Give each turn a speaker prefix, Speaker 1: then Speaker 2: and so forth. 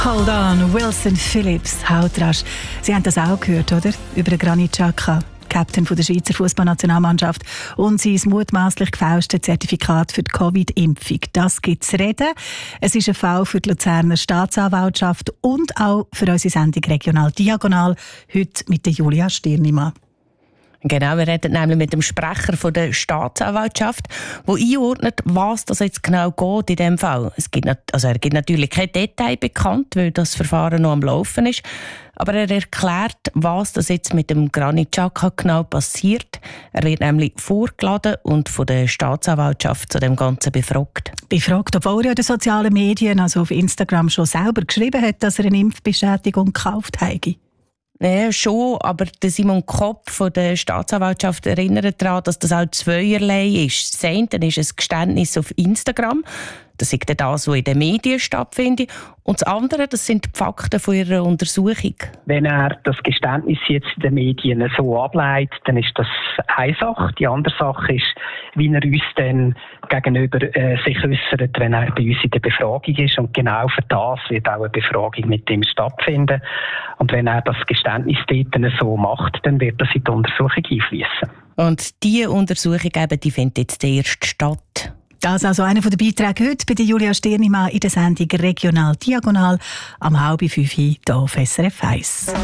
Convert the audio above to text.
Speaker 1: Hold on, Wilson Phillips, haut rasch. Sie haben das auch gehört, oder? Über den Granit Xhaka, Captain der Schweizer Fußballnationalmannschaft, und sein mutmaßlich gefälschte Zertifikat für die Covid-Impfung. Das gibt es zu reden. Es ist ein Fall für die Luzerner Staatsanwaltschaft und auch für unsere Sendung «Regional Diagonal», heute mit der Julia Stirnimann.
Speaker 2: Genau, wir reden nämlich mit dem Sprecher von der Staatsanwaltschaft, der einordnet, was das jetzt genau geht in diesem Fall. Er gibt natürlich kein Detail bekannt, weil das Verfahren noch am Laufen ist. Aber er erklärt, was das jetzt mit dem Granit Xhaka genau passiert. Er wird nämlich vorgeladen und von der Staatsanwaltschaft zu dem Ganzen befragt.
Speaker 1: Befragt, obwohl er in den sozialen Medien, also auf Instagram, schon selber geschrieben hat, dass er eine Impfbestätigung gekauft habe.
Speaker 2: Ja, schon, aber der Simon Kopp von der Staatsanwaltschaft erinnert daran, dass das auch zweierlei ist. Das eine ist ein Geständnis auf Instagram. Das ist das, was in den Medien stattfindet. Und das andere, das sind die Fakten von ihrer Untersuchung.
Speaker 3: Wenn er das Geständnis jetzt in den Medien so ableitet, dann ist das eine Sache. Die andere Sache ist, wie er uns dann gegenüber sich äußert, wenn er bei uns in der Befragung ist. Und genau für das wird auch eine Befragung mit ihm stattfinden. Und wenn er das Geständnis dort so macht, dann wird das in die Untersuchung einfließen.
Speaker 2: Und diese Untersuchung die findet jetzt erst statt.
Speaker 1: Das ist also einer der Beiträge heute bei der Julia Stirnimann in der Sendung «Regional Diagonal» am 4:30 hier auf SRF 1.